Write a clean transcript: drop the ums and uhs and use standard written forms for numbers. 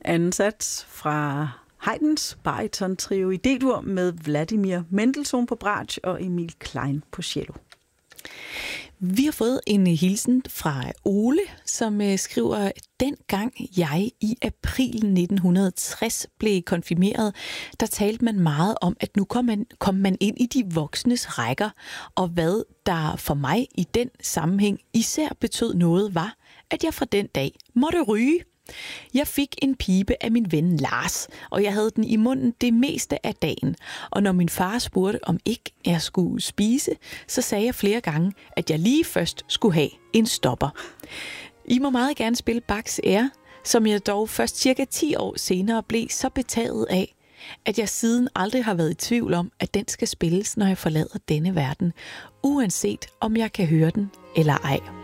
Anden sats fra Haydns bariton-trio i D-dur med Vladimir Mendelssohn på bratsch og Emil Klein på cello. Vi har fået en hilsen fra Ole, som skriver, dengang jeg i april 1960 blev konfirmeret, der talte man meget om, at nu kom man ind i de voksnes rækker, og hvad der for mig i den sammenhæng især betød noget var, at jeg fra den dag måtte ryge. Jeg fik en pibe af min ven Lars, og jeg havde den i munden det meste af dagen. Og når min far spurgte, om ikke jeg skulle spise, så sagde jeg flere gange, at jeg lige først skulle have en stopper. I må meget gerne spille Bachs Air, som jeg dog først cirka 10 år senere blev så betaget af, at jeg siden aldrig har været i tvivl om, at den skal spilles, når jeg forlader denne verden, uanset om jeg kan høre den eller ej.